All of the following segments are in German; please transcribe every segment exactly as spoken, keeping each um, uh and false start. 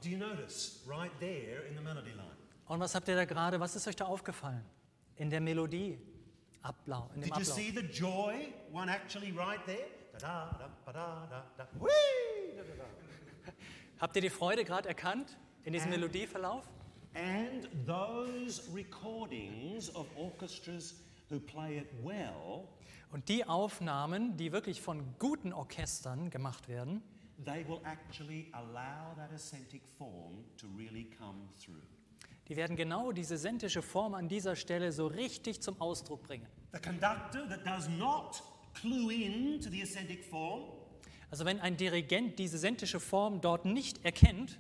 do you notice right there in the melody line? Und was habt ihr da gerade, was ist euch da aufgefallen? In der Melodie, Ablauf, in dem Did you Ablauf. see the joy one actually right there? Da, da, da, da, da, da. Whee! Da, da, da. Habt ihr die Freude gerade erkannt in diesem And- Melodieverlauf? And those recordings of orchestras who play it well, Und die Aufnahmen, die wirklich von guten Orchestern gemacht werden, they will actually allow that accentic form to really come through. die werden genau diese sentische Form an dieser Stelle so richtig zum Ausdruck bringen. The conductor that does not clue in to the accentic form, Also wenn ein Dirigent diese sentische Form dort nicht erkennt,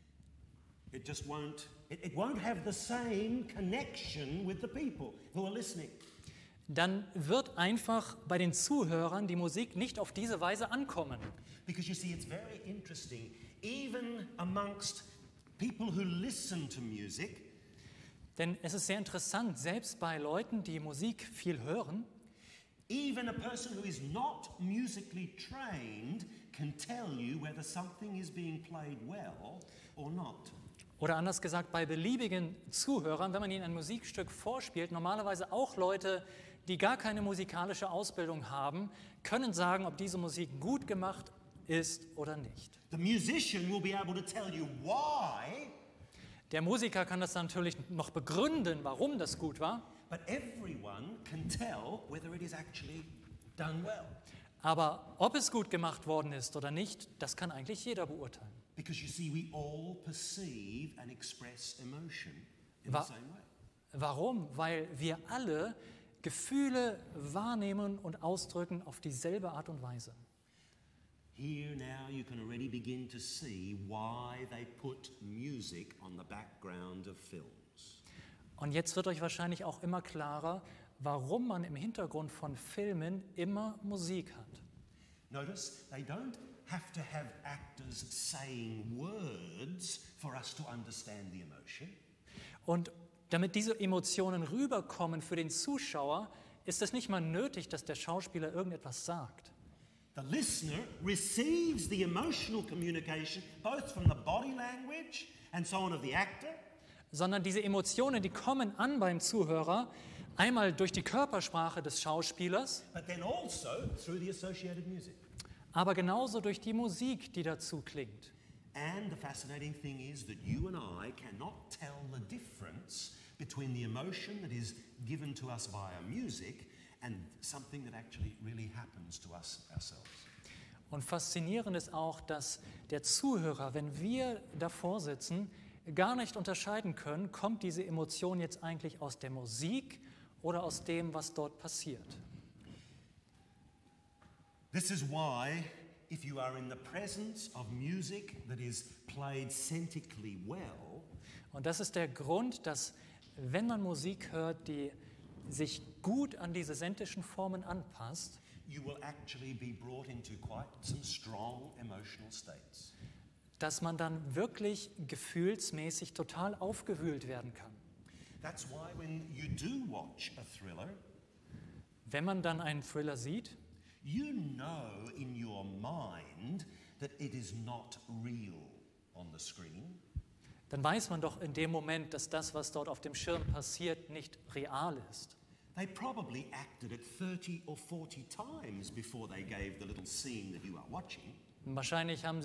it just won't, it, it won't have the same connection with the people who are listening. dann wird einfach bei den Zuhörern die Musik nicht auf diese Weise ankommen. Because you see, it's very interesting, even amongst people who listen to music, Denn es ist sehr interessant, selbst bei Leuten, die Musik viel hören, even a person who is not musically trained can tell you whether something is being played well or not. oder anders gesagt bei beliebigen Zuhörern, wenn man ihnen ein Musikstück vorspielt, normalerweise auch Leute, die gar keine musikalische Ausbildung haben, können sagen, ob diese Musik gut gemacht ist oder nicht. The musician will be able to tell you why, Der Musiker kann das natürlich noch begründen, warum das gut war, but everyone can tell whether it is actually done well. aber ob es gut gemacht worden ist oder nicht, das kann eigentlich jeder beurteilen. Because you see, we all perceive and express emotion in Wa- the same way. Warum? Weil wir alle Gefühle wahrnehmen und ausdrücken auf dieselbe Art und Weise. Here now you can already begin to see why they put music on the background of films. Und jetzt wird euch wahrscheinlich auch immer klarer, warum man im Hintergrund von Filmen immer Musik hat. Notice they don't have to have actors saying words for us to understand the emotion. Und damit diese Emotionen rüberkommen für den Zuschauer, ist es nicht mal nötig, dass der Schauspieler irgendetwas sagt. The listener receives the emotional communication both from the body language and so on of the actor, Sondern diese Emotionen, die kommen an beim Zuhörer, einmal durch die Körpersprache des Schauspielers, but then also through the associated music. aber genauso durch die Musik, die dazu klingt. And the fascinating thing is that you and I cannot tell the difference between the emotion that is given to us via music and something that actually really happens to us ourselves. Und faszinierend ist auch, dass der Zuhörer, wenn wir davor sitzen, gar nicht unterscheiden können, kommt diese Emotion jetzt eigentlich aus der Musik oder aus dem, was dort passiert. This is why, if you are in the presence of music that is played centically well, Und das ist der Grund, dass wenn man Musik hört, die sich gut an diese sentischen Formen anpasst, you will actually be brought into quite some strong emotional states. dass man dann wirklich gefühlsmäßig total aufgewühlt werden kann. That's why when you do watch a thriller, Wenn man dann einen Thriller sieht, you know in your mind that it is not real on the screen. dann weiß man doch in dem Moment, dass das, was dort auf dem Schirm passiert, nicht real ist. They probably acted it thirty or forty times before they gave the little scene that you are watching. Wahrscheinlich haben